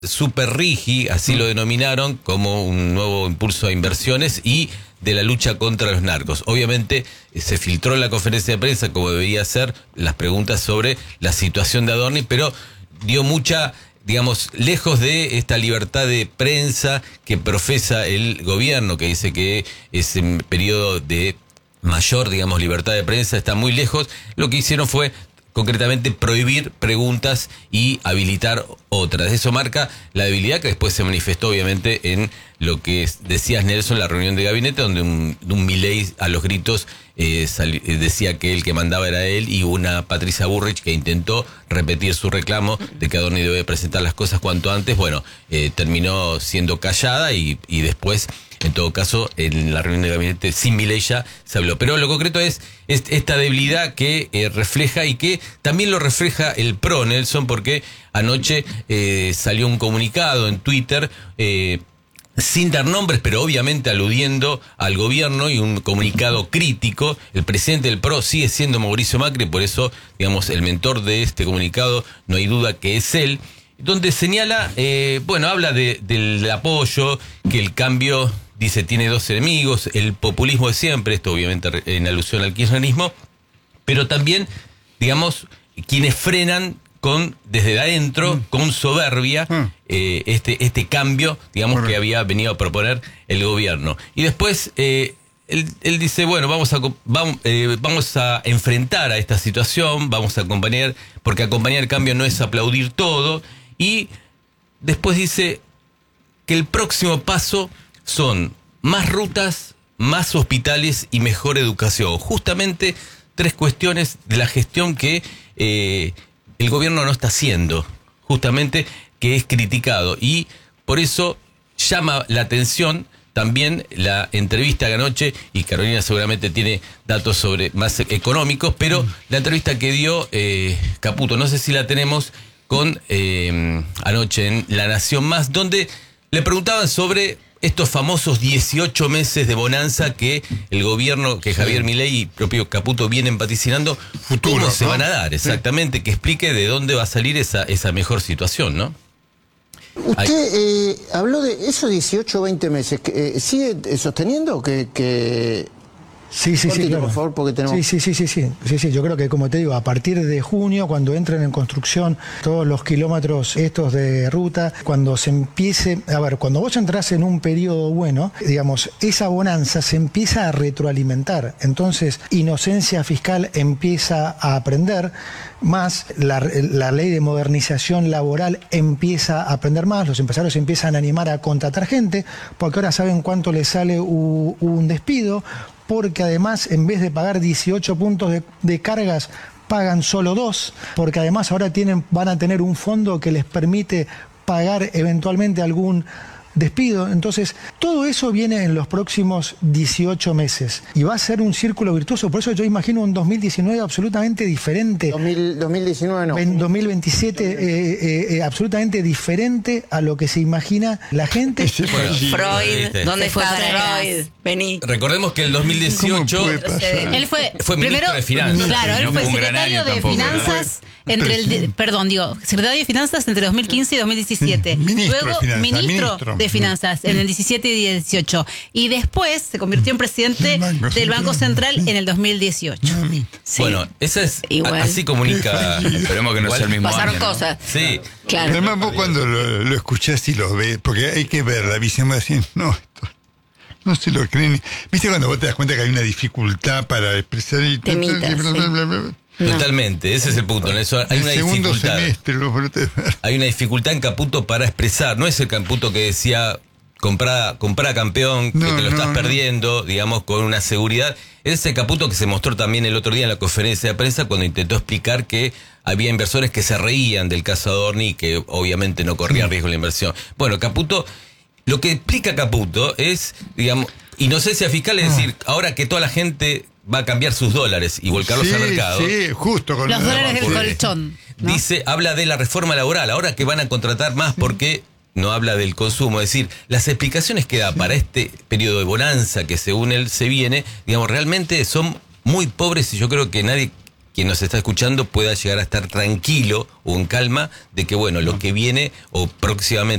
Super Rigi, así lo denominaron, como un nuevo impulso a inversiones y de la lucha contra los narcos. Obviamente se filtró en la conferencia de prensa, como debería ser, las preguntas sobre la situación de Adorni, pero dio mucha, digamos, lejos de esta libertad de prensa que profesa el gobierno, que dice que es un periodo de mayor, digamos, libertad de prensa, está muy lejos. Lo que hicieron fue concretamente prohibir preguntas y habilitar otras. Eso marca la debilidad que después se manifestó obviamente en lo que decías, Nelson, la reunión de gabinete, donde un Milei a los gritos decía que el que mandaba era él, y una Patricia Bullrich que intentó repetir su reclamo de que Adorni debe presentar las cosas cuanto antes. Bueno, terminó siendo callada y después, en todo caso, en la reunión de gabinete sin Milei ya se habló. Pero lo concreto es esta debilidad que refleja, y que también lo refleja el PRO, Nelson, porque anoche salió un comunicado en Twitter sin dar nombres, pero obviamente aludiendo al gobierno, y un comunicado crítico. El presidente del PRO sigue siendo Mauricio Macri, por eso, digamos, el mentor de este comunicado no hay duda que es él, donde señala, habla del apoyo, que el cambio, dice, tiene dos enemigos: el populismo de siempre, esto obviamente en alusión al kirchnerismo, pero también, digamos, quienes frenan desde adentro, con soberbia, este cambio, digamos, que había venido a proponer el gobierno. Y después él dice, bueno, vamos a enfrentar a esta situación, vamos a acompañar, porque acompañar el cambio no es aplaudir todo. Y después dice que el próximo paso son más rutas, más hospitales y mejor educación. Justamente tres cuestiones de la gestión que el gobierno no está haciendo, justamente, que es criticado. Y por eso llama la atención también la entrevista que anoche, y Carolina seguramente tiene datos sobre más económicos, pero la entrevista que dio Caputo, no sé si la tenemos, con anoche en La Nación Más, donde le preguntaban sobre estos famosos 18 meses de bonanza que el gobierno, que Javier Milei y propio Caputo vienen vaticinando, ¿cómo se van a dar? Exactamente, sí. Que explique de dónde va a salir esa mejor situación, ¿no? Usted habló de esos 18 o 20 meses. ¿Sigue sosteniendo que Sí, claro. Por favor, porque tenemos... Sí, yo creo que, como te digo, a partir de junio, cuando entren en construcción todos los kilómetros estos de ruta, cuando se empiece, cuando vos entrás en un periodo bueno, digamos, esa bonanza se empieza a retroalimentar. Entonces, inocencia fiscal empieza a aprender más, la ley de modernización laboral empieza a aprender más, los empresarios empiezan a animar a contratar gente, porque ahora saben cuánto les sale un despido, porque además, en vez de pagar 18 puntos de cargas, pagan solo 2, porque además ahora van a tener un fondo que les permite pagar eventualmente algún despido. Entonces, todo eso viene en los próximos 18 meses y va a ser un círculo virtuoso. Por eso yo imagino un 2019 absolutamente diferente. 2019 no. 2027 absolutamente diferente a lo que se imagina la gente. Freud, ¿dónde fue Freud? Vení. Recordemos que el 2018 él fue ministro de Finanzas. Claro, él fue secretario de Finanzas secretario de Finanzas entre 2015 y 2017. Luego ministro de Finanzas en el 17 y 18. Y después se convirtió en presidente del Banco Central en el 2018. Sí. Bueno, esa es así comunica. Esperemos que no sea el mismo Pasaron año, cosas. ¿no? Sí. Claro. Además, vos cuando lo escuchás y lo ves, porque hay que ver la visión, va a decir, no, esto no se lo creen. ¿Viste cuando vos te das cuenta que hay una dificultad para expresar y Totalmente, ese es el punto. Eso, hay una dificultad. Hay una dificultad en Caputo para expresar. No es el Caputo que decía comprá campeón, que te lo estás perdiendo, digamos, con una seguridad. Es el Caputo que se mostró también el otro día en la conferencia de prensa, cuando intentó explicar que había inversores que se reían del caso Adorni y que obviamente no corría riesgo la inversión. Bueno, Caputo, lo que explica Caputo es, digamos, inocencia fiscal, es decir, ahora que toda la gente va a cambiar sus dólares y volcarlos al mercado. Sí, justo con los dólares del colchón, ¿no? Dice, habla de la reforma laboral, ahora que van a contratar más porque no habla del consumo. Es decir, las explicaciones que da para este periodo de bonanza que según él se viene, digamos, realmente son muy pobres, y yo creo que nadie quien nos está escuchando pueda llegar a estar tranquilo o en calma de que, bueno, lo que viene o próximamente